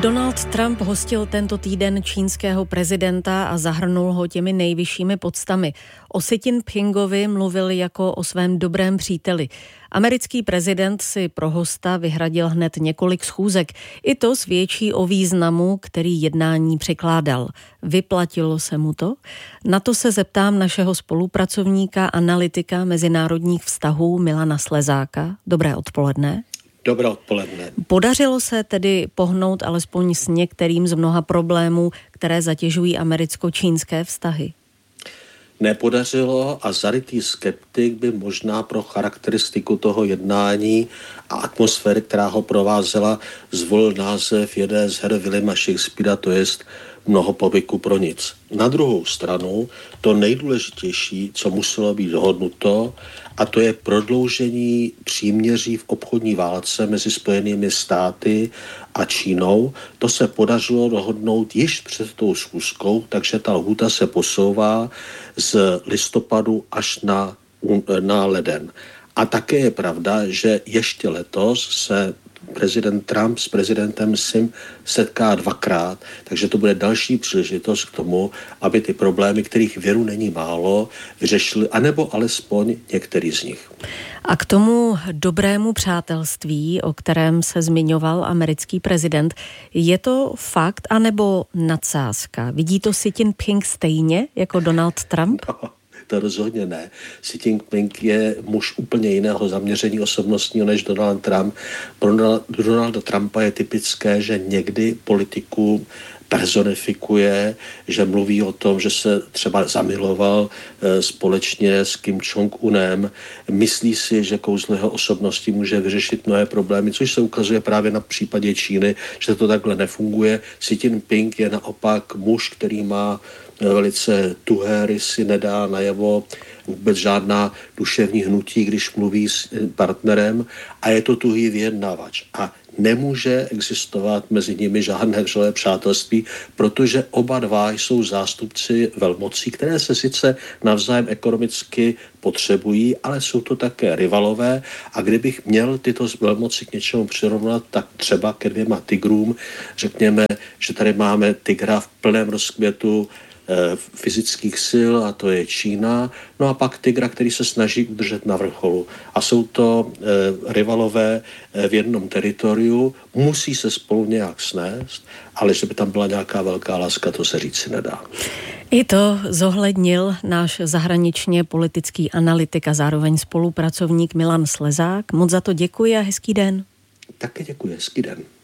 Donald Trump hostil tento týden čínského prezidenta a zahrnul ho těmi nejvyššími poctami. O Xi Jinpingovi mluvil jako o svém dobrém příteli. Americký prezident si pro hosta vyhradil hned několik schůzek. I to svědčí o významu, který jednání přikládal. Vyplatilo se mu to? Na to se zeptám našeho spolupracovníka, analytika mezinárodních vztahů Milana Slezáka. Dobré odpoledne. Dobré odpoledne. Podařilo se tedy pohnout alespoň s některým z mnoha problémů, které zatěžují americko-čínské vztahy? Nepodařilo a zarytý skeptik by možná pro charakteristiku toho jednání a atmosféry, která ho provázela, zvolil název jedné z her Williama Shakespearea, to jest Mnoho povyku pro nic. Na druhou stranu to nejdůležitější, co muselo být dohodnuto, a to je prodloužení příměří v obchodní válce mezi Spojenými státy a Čínou. To se podařilo dohodnout již před tou schůzkou, takže ta lhůta se posouvá z listopadu až na leden. A také je pravda, že ještě letos se prezident Trump s prezidentem Sim setká dvakrát, takže to bude další příležitost k tomu, aby ty problémy, kterých věru není málo, vyřešili, anebo alespoň některý z nich. A k tomu dobrému přátelství, o kterém se zmiňoval americký prezident, je to fakt anebo nadsázka? Vidí to Xi Jinping stejně jako Donald Trump? No. To rozhodně ne. Xi Jinping je muž úplně jiného zaměření osobnostního než Donald Trump. Pro Donalda Trumpa je typické, že někdy politiku personifikuje, že mluví o tom, že se třeba zamiloval společně s Kim Jong-unem. Myslí si, že kouzlo jeho osobnosti může vyřešit mnohé problémy, což se ukazuje právě na případě Číny, že to takhle nefunguje. Xi Jinping je naopak muž, který má velice tuhé rysy, nedá najevo vůbec žádná duševní hnutí, když mluví s partnerem, a je to tuhý vyjednavač. A nemůže existovat mezi nimi žádné vřelé přátelství, protože oba dva jsou zástupci velmocí, které se sice navzájem ekonomicky potřebují, ale jsou to také rivalové, a kdybych měl tyto velmoci k něčemu přirovnat, tak třeba ke dvěma tigrům. Řekněme, že tady máme tigra v plném rozkvětu fyzických sil, a to je Čína, no a pak tigra, který se snaží udržet na vrcholu. A jsou to rivalové v jednom teritoriu, musí se spolu nějak snést, ale že by tam byla nějaká velká láska, to se říci nedá. I to zohlednil náš zahraničně politický analytik a zároveň spolupracovník Milan Slezák. Moc za to děkuji a hezký den. Také děkuji, hezký den.